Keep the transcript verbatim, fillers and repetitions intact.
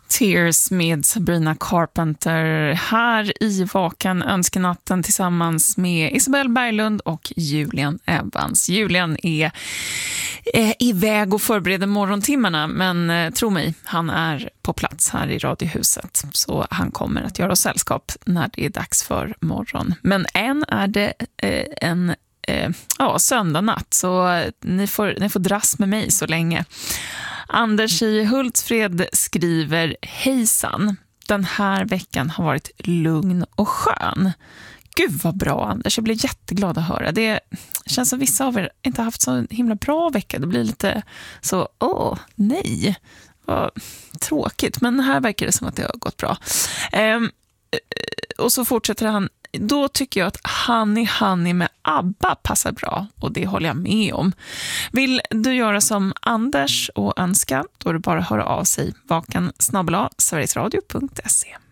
Tears med Sabrina Carpenter här i Vakan önskenatten tillsammans med Isabel Berglund och Julian Evans. Julian är eh, iväg och förbereder morgontimmarna, men eh, tro mig, han är på plats här i Radiohuset, så han kommer att göra oss sällskap när det är dags för morgon. Men än är det eh, en eh, ja, söndag natt, så ni får, ni får dras med mig så länge. Anders i Hultsfred skriver: hejsan, den här veckan har varit lugn och skön. Gud vad bra, Anders, jag blir jätteglad att höra. Det känns som vissa av er inte haft så himla bra vecka. Det blir lite så, åh nej, vad tråkigt. Men här verkar det som att det har gått bra. Ehm, och så fortsätter han: då tycker jag att Honey Honey med ABBA passar bra, och det håller jag med om. Vill du göra som Anders och önska, då är det bara att höra av sig. vakan snabel-a sverigesradio punkt se.